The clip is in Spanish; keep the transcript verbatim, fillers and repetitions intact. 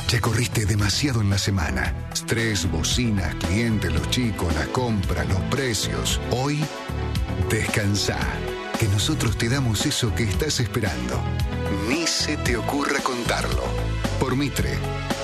Ya corriste demasiado en la semana. Estrés, bocinas, clientes, los chicos, la compra, los precios. Hoy, descansá, que nosotros te damos eso que estás esperando. Ni se te ocurra contarlo. Por Mitre,